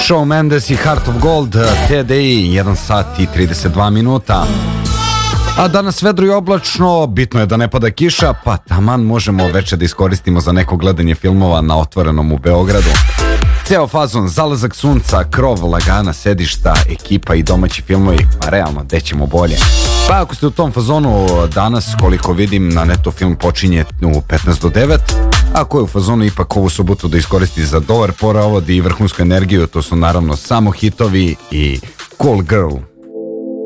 Shawn Mendes i Heart of Gold, TDI, 1 sat i 32 minuta. A danas vedro i oblačno, bitno je da ne pada kiša, pa taman možemo veče da iskoristimo za neko gledanje filmova na otvorenom u Beogradu. Ceo fazon, zalazak sunca, krov, lagana sedišta, ekipa i domaći filmovi, pa realno, gde ćemo bolje? Pa ako ste u tom fazonu danas, koliko vidim, na Neto film počinje u 15 do 9, ako je u fazonu ipak ovu subotu da iskoristi za dobar poravod i vrhunsku energiju, to su naravno samo hitovi i Cool Girl.